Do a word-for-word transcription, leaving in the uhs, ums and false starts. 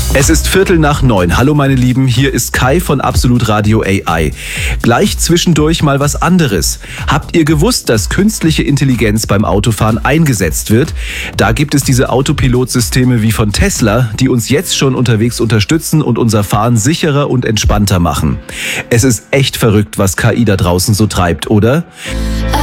Es ist Viertel nach neun. Hallo meine Lieben, hier ist Kai von Absolut Radio A I. Gleich zwischendurch mal was anderes. Habt ihr gewusst, dass künstliche Intelligenz beim Autofahren eingesetzt wird? Da gibt es diese Autopilotsysteme wie von Tesla, die uns jetzt schon unterwegs unterstützen und unser Fahren sicherer und entspannter machen. Es ist echt verrückt, was K I da draußen so treibt, oder?